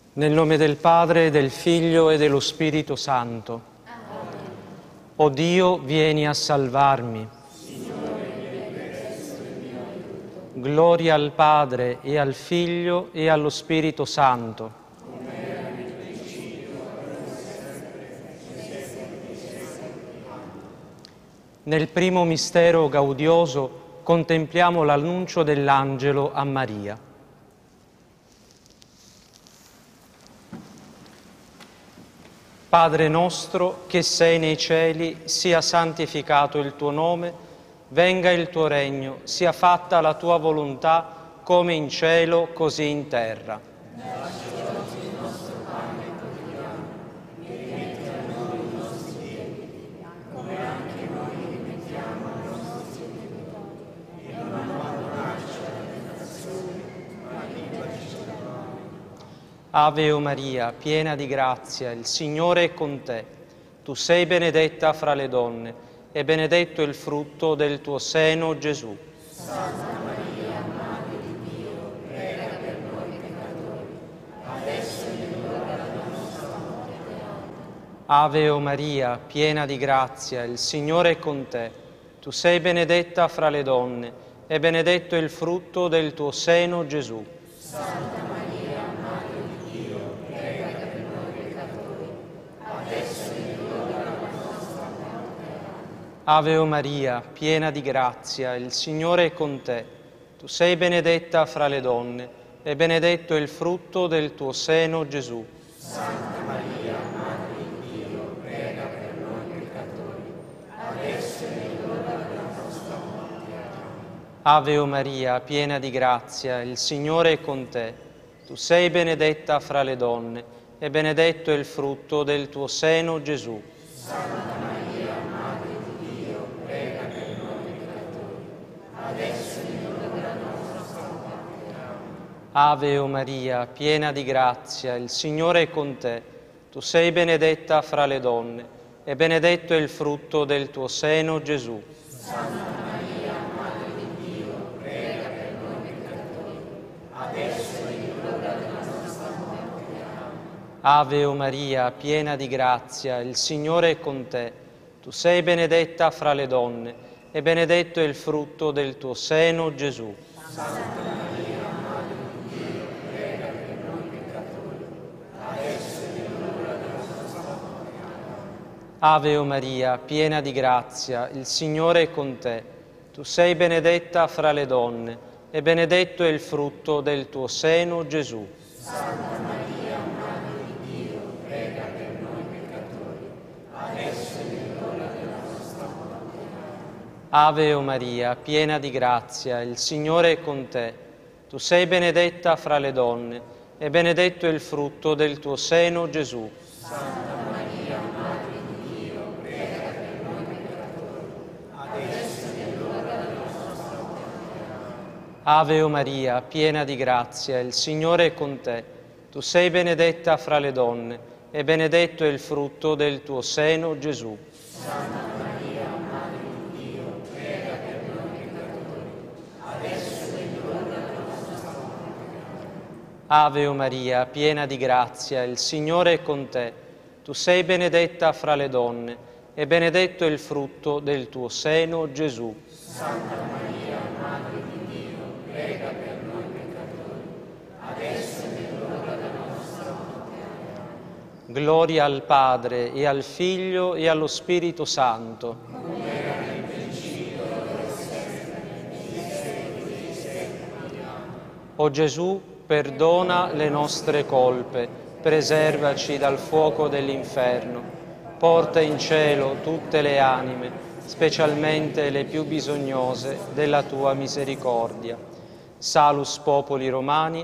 Nel nome del Padre, del Figlio e dello Spirito Santo. Amen. O Dio, vieni a salvarmi. Signore, vieni presto il mio aiuto. Gloria al Padre, e al Figlio, e allo Spirito Santo. Come era nel principio, ora e sempre. Nel primo mistero gaudioso contempliamo l'annuncio dell'angelo a Maria. Padre nostro, che sei nei cieli, sia santificato il tuo nome, venga il tuo regno, sia fatta la tua volontà, come in cielo, così in terra. Dacci oggi il nostro pane quotidiano, e rimetti a noi i nostri debiti, come anche noi rimettiamo ai nostri debitori. E non abbandonarci alla tentazione, ma liberaci dal male. Ave o Maria, piena di grazia, il Signore è con te. Tu sei benedetta fra le donne, e benedetto il frutto del tuo seno, Gesù. Santa Maria, Madre di Dio, prega per noi peccatori, adesso è l'ora della nostra morte. Ave o Maria, piena di grazia, il Signore è con te. Tu sei benedetta fra le donne, e benedetto il frutto del tuo seno, Gesù. Santa Ave o Maria, piena di grazia, il Signore è con te. Tu sei benedetta fra le donne, e benedetto il frutto del tuo seno, Gesù. Santa Maria, Madre di Dio, prega per noi peccatori, adesso è l'ora della nostra morte. Ave o Maria, piena di grazia, il Signore è con te. Tu sei benedetta fra le donne, e benedetto il frutto del tuo seno, Gesù. Santa Ave o Maria, piena di grazia, il Signore è con te. Tu sei benedetta fra le donne, e benedetto è il frutto del tuo seno, Gesù. Santa Maria, Madre di Dio, prega per noi peccatori, adesso è l'ora della nostra morte. Ave o Maria, piena di grazia, il Signore è con te. Tu sei benedetta fra le donne, e benedetto è il frutto del tuo seno, Gesù. Santa Ave o Maria, piena di grazia, il Signore è con te. Tu sei benedetta fra le donne, e benedetto è il frutto del tuo seno, Gesù. Santa Maria, Madre di Dio, prega per noi peccatori, adesso è l'ora della nostra morte. Ave o Maria, piena di grazia, il Signore è con te. Tu sei benedetta fra le donne, e benedetto è il frutto del tuo seno, Gesù. Santa Ave o Maria, piena di grazia, il Signore è con te. Tu sei benedetta fra le donne, e benedetto è il frutto del tuo seno, Gesù. Santa Maria, Madre di Dio, prega per noi peccatori, adesso è l'ora della nostra morte. Ave o Maria, piena di grazia, il Signore è con te. Tu sei benedetta fra le donne, e benedetto è il frutto del tuo seno, Gesù. Santa Maria, Madre di Dio, prega per noi peccatori, adesso è l'ora della nostra morte. Gloria al Padre, e al Figlio, e allo Spirito Santo. Come era nel principio, ora e sempre, nei secoli dei secoli. O Gesù, perdona le nostre colpe, preservaci dal fuoco dell'inferno, porta in cielo tutte le anime, specialmente le più bisognose della tua misericordia. Salus popoli romani.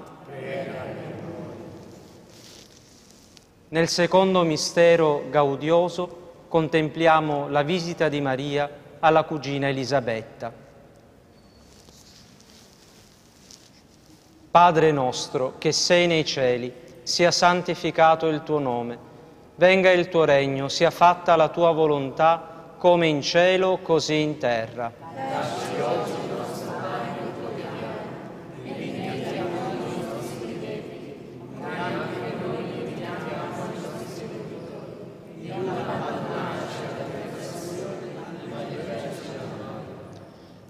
Nel secondo mistero gaudioso contempliamo la visita di Maria alla cugina Elisabetta. Padre nostro, che sei nei cieli, sia santificato il tuo nome. Venga il tuo regno, sia fatta la tua volontà, come in cielo, così in terra. Dacci oggi il nostro pane quotidiano, e rimetti a noi i nostri debiti, come anche noi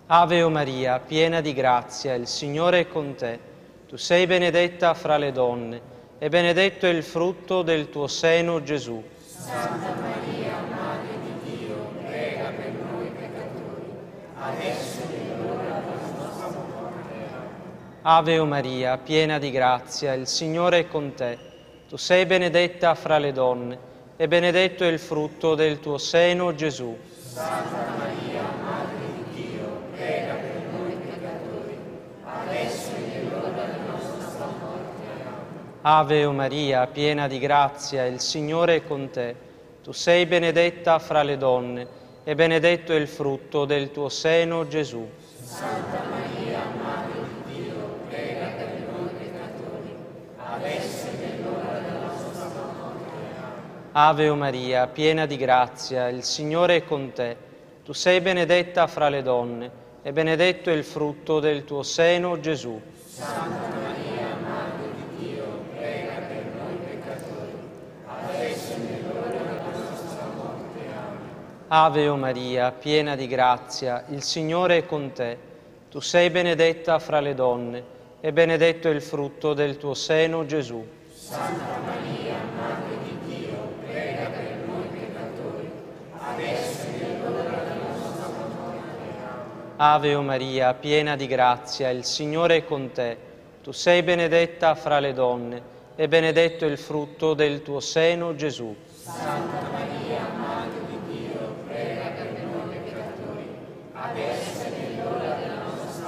Ave o Maria, piena di grazia, il Signore è con te. Tu sei benedetta fra le donne, e benedetto è il frutto del tuo seno, Gesù. Santa Maria, Madre di Dio, prega per noi peccatori, adesso è l'ora della nostra morte. Ave o Maria, piena di grazia, il Signore è con te. Tu sei benedetta fra le donne, e benedetto è il frutto del tuo seno, Gesù. Santa Maria, Madre di Dio, prega per noi peccatori, adesso è l'ora della nostra morte. Ave o Maria, piena di grazia, il Signore è con te. Tu sei benedetta fra le donne, e benedetto è il frutto del tuo seno, Gesù. Santa Maria, Madre di Dio, prega per noi peccatori, adesso è l'ora della nostra morte. Ave o Maria, piena di grazia, il Signore è con te. Tu sei benedetta fra le donne, e benedetto è il frutto del tuo seno, Gesù. Santa Maria, Madre di Dio, prega per noi peccatori, adesso è l'ora della nostra morte. Ave o Maria, piena di grazia, il Signore è con te. Tu sei benedetta fra le donne, e benedetto è il frutto del tuo seno, Gesù. Santa Maria, Madre di Dio, prega per noi peccatori, adesso è l'ora della nostra morte. Ave o Maria, piena di grazia, il Signore è con te. Tu sei benedetta fra le donne, e benedetto è il frutto del tuo seno, Gesù. Santa Maria, Madre di Dio, prega per noi peccatori, adesso è l'ora della nostra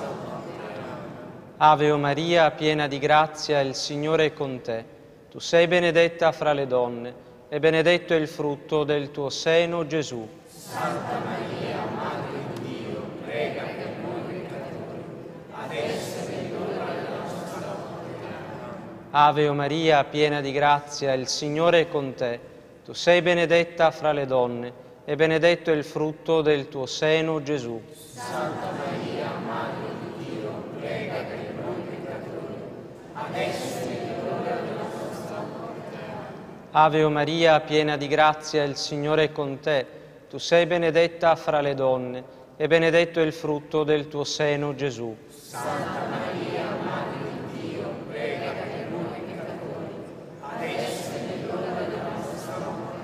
morte. Ave o Maria, piena di grazia, il Signore è con te. Tu sei benedetta fra le donne, e benedetto è il frutto del tuo seno, Gesù. Santa Maria, Madre di Dio, prega per noi peccatori, adesso è l'ora della nostra morte. Ave o Maria, piena di grazia, il Signore è con te. Tu sei benedetta fra le donne, e benedetto è il frutto del tuo seno, Gesù. Santa Maria, Madre di Dio, prega per noi peccatori, adesso è l'ora della nostra morte. Ave o Maria, piena di grazia, il Signore è con te. Tu sei benedetta fra le donne, e benedetto è il frutto del tuo seno, Gesù. Santa Maria, Madre di Dio, prega per noi peccatori, adesso è l'ora della nostra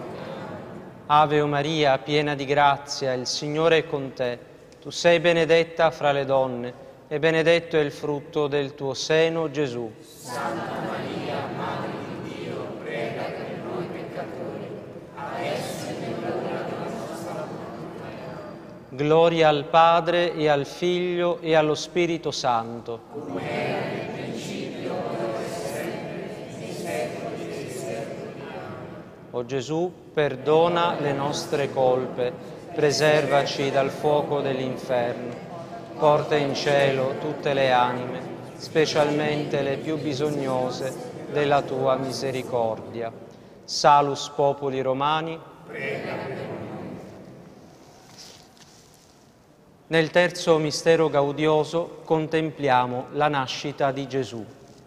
morte. Ave o Maria, piena di grazia, il Signore è con te. Tu sei benedetta fra le donne, e benedetto è il frutto del tuo seno, Gesù. Santa Maria, Madre di Dio, prega per noi peccatori, adesso è l'ora della nostra morte. Gloria al Padre e al Figlio e allo Spirito Santo. Come era nel principio, ora e sempre, nei secoli dei secoli. O Gesù, perdona le nostre colpe, preservaci dal fuoco dell'inferno, porta in cielo tutte le anime, specialmente le più bisognose della tua misericordia. Salus populi romani. Nel terzo mistero gaudioso contempliamo la nascita di Gesù.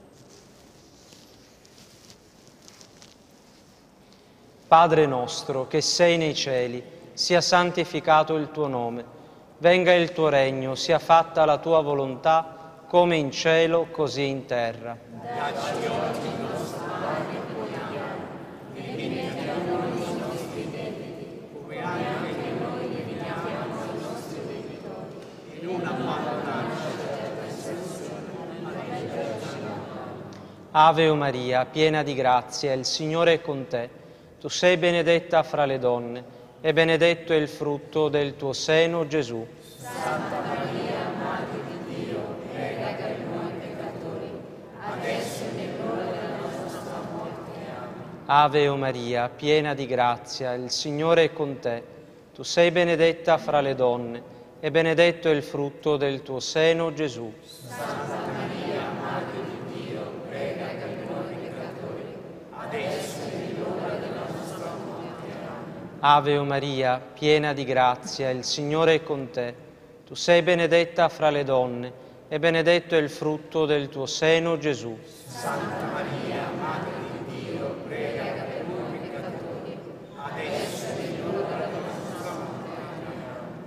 Padre nostro, che sei nei cieli, sia santificato il tuo nome. Venga il tuo regno, sia fatta la tua volontà, come in cielo, così in terra. Dacci oggi il nostro pane quotidiano, e dimetti a noi i nostri debiti, come anche noi rimediamo ai nostri debitori, e non abbandonarci alla tentazione, ma liberaci dal male. Ave o Maria, piena di grazia, il Signore è con te. Tu sei benedetta fra le donne, e benedetto è il frutto del tuo seno, Gesù. Santa Maria, Madre di Dio, prega per noi peccatori, adesso è l'ora della nostra morte. Amen. Ave o Maria, piena di grazia, il Signore è con te. Tu sei benedetta fra le donne, e benedetto è il frutto del tuo seno, Gesù. Santa Maria, Madre di Dio, prega per noi peccatori, adesso è l'ora della nostra morte. Amen. Ave o Maria, piena di grazia, il Signore è con te. Tu sei benedetta fra le donne, e benedetto è il frutto del tuo seno, Gesù. Santa Maria, Madre di Dio, prega per noi peccatori, adesso è l'ora della nostra morte. Amen.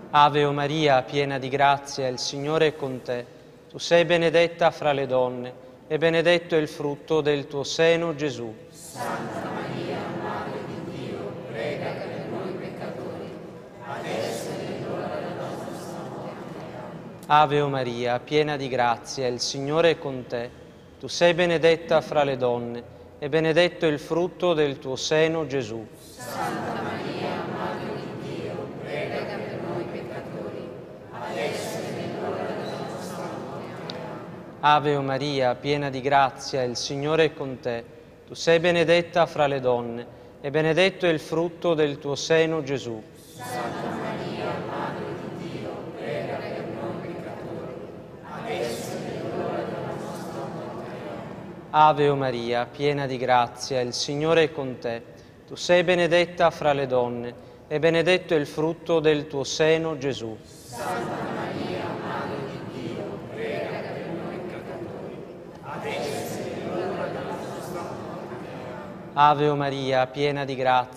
Ave o Maria, piena di grazia, il Signore è con te. Tu sei benedetta fra le donne, e benedetto è il frutto del tuo seno, Gesù. Santa Maria, Madre di Dio, prega per noi peccatori, adesso è l'ora della nostra morte. Ave o Maria, piena di grazia, il Signore è con te. Tu sei benedetta fra le donne, e benedetto è il frutto del tuo seno, Gesù. Santa Maria, Madre di Dio, prega per noi peccatori, adesso è l'ora della nostra morte. Ave o Maria, piena di grazia, il Signore è con te. Tu sei benedetta fra le donne, e benedetto è il frutto del tuo seno, Gesù. Santa Maria, Madre di Dio, prega per noi peccatori, adesso è l'ora della nostra morte. Ave o Maria, piena di grazia, il Signore è con te. Tu sei benedetta fra le donne, e benedetto è il frutto del tuo seno, Gesù. Santa Maria, Madre di Dio, prega per noi peccatori, adesso è l'ora della nostra morte. Ave o Maria, piena di grazia,